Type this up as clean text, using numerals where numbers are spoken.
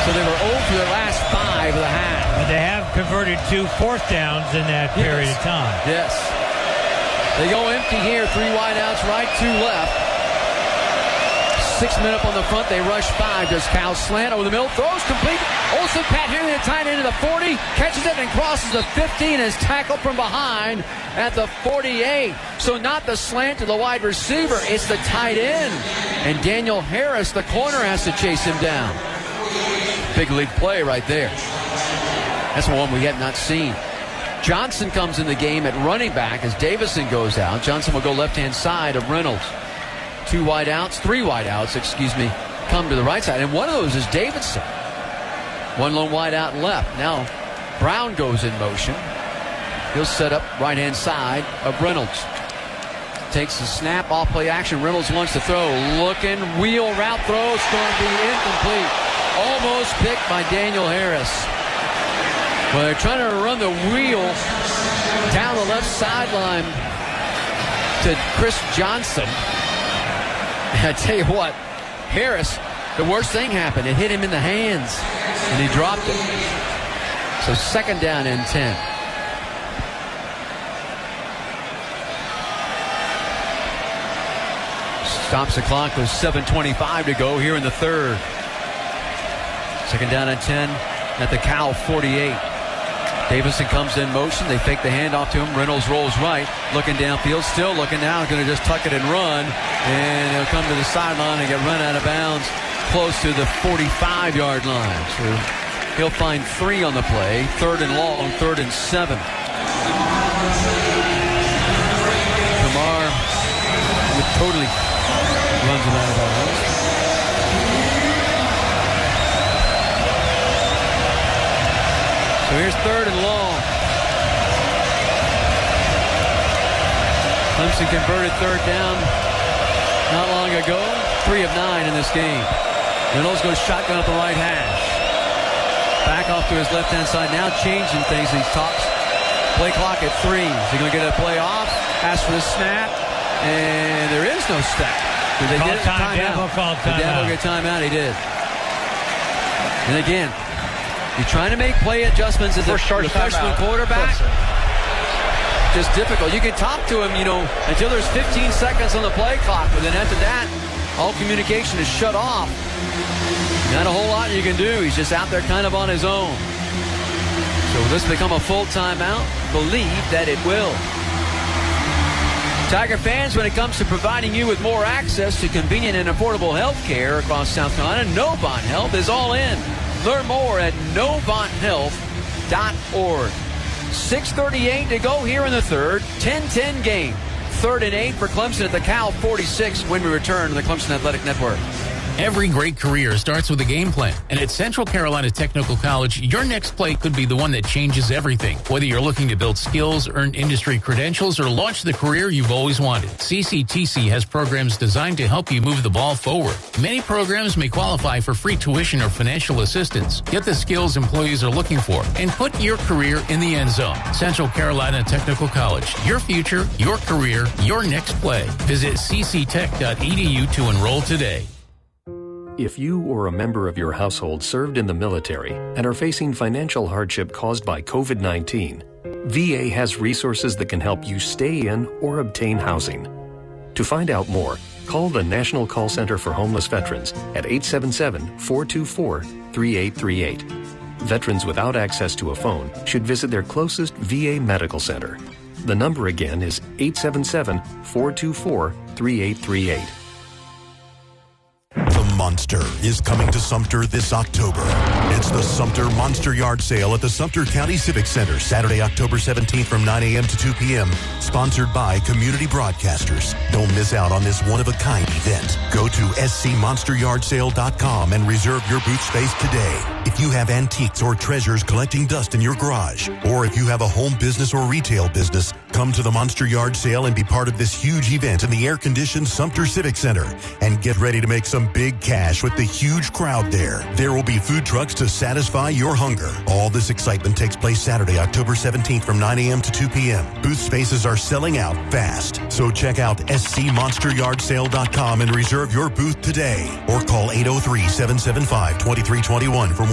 So they were 0 for their last 5 of the half. But they have converted 2 fourth downs in that period of time. Yes. They go empty here. 3 wideouts right, 2 left. 6 men up on the front. They rush 5. Does Cal slant over the middle. Throws complete. Olsen Pat Henry, the tight end of the 40. Catches it and crosses the 50 and is tackled from behind at the 48. So not the slant to the wide receiver. It's the tight end. And Daniel Harris, the corner, has to chase him down. Big league play right there. That's one we have not seen. Johnson comes in the game at running back as Davison goes out. Johnson will go left-hand side of Reynolds. 3 wideouts, come to the right side. And one of those is Davidson. One lone wideout left. Now Brown goes in motion. He'll set up right-hand side of Reynolds. Takes the snap, off play action. Reynolds wants to throw. Looking, wheel route throw. It's going to be incomplete. Almost picked by Daniel Harris. Well, they're trying to run the wheel down the left sideline to Chris Johnson. I tell you what, Harris, the worst thing happened. It hit him in the hands, and he dropped it. So 2nd down and 10. Stops the clock with 7:25 to go here in the 3rd. 2nd down and 10 at the Cal 48. Davison comes in motion. They fake the handoff to him. Reynolds rolls right, looking downfield, still looking down, going to just tuck it and run. And he'll come to the sideline and get run out of bounds close to the 45-yard line. So he'll find 3 on the play. 3rd and long, 3rd and 7. Kamar totally runs him out of bounds. So here's 3rd and long. Clemson converted 3rd down not long ago. 3 of 9 in this game. Reynolds goes shotgun up the right hash. Back off to his left-hand side. Now changing things. He talks. Play clock at 3. Is he going to get a play off? Asks for the snap. And there is no snap. They did Dabo called timeout. Dabo get timeout. He did. And again, you're trying to make play adjustments as a freshman quarterback. Just difficult. You can talk to him, until there's 15 seconds on the play clock. But then after that, all communication is shut off. Not a whole lot you can do. He's just out there kind of on his own. So will this become a full timeout? Believe that it will. Tiger fans, when it comes to providing you with more access to convenient and affordable health care across South Carolina, Novant Health is all in. Learn more at NovantHealth.org. 6:38 to go here in the 3rd. 10-10 game. 3rd and 8 for Clemson at the Cal 46 when we return to the Clemson Athletic Network. Every great career starts with a game plan. And at Central Carolina Technical College, your next play could be the one that changes everything. Whether you're looking to build skills, earn industry credentials, or launch the career you've always wanted, CCTC has programs designed to help you move the ball forward. Many programs may qualify for free tuition or financial assistance. Get the skills employees are looking for and put your career in the end zone. Central Carolina Technical College. Your future, your career, your next play. Visit cctech.edu to enroll today. If you or a member of your household served in the military and are facing financial hardship caused by COVID-19, VA has resources that can help you stay in or obtain housing. To find out more, call the National Call Center for Homeless Veterans at 877-424-3838. Veterans without access to a phone should visit their closest VA medical center. The number again is 877-424-3838. The Monster is coming to Sumter this October. It's the Sumter Monster Yard Sale at the Sumter County Civic Center, Saturday, October 17th from 9 a.m. to 2 p.m. Sponsored by Community Broadcasters. Don't miss out on this one-of-a-kind event. Go to scmonsteryardsale.com and reserve your booth space today. If you have antiques or treasures collecting dust in your garage, or if you have a home business or retail business, come to the Monster Yard Sale and be part of this huge event in the air-conditioned Sumter Civic Center. And get ready to make some big cash with the huge crowd there. There will be food trucks to satisfy your hunger. All this excitement takes place Saturday, October 17th from 9 a.m. to 2 p.m. Booth spaces are selling out fast. So check out scmonsteryardsale.com and reserve your booth today. Or call 803-775-2321 for more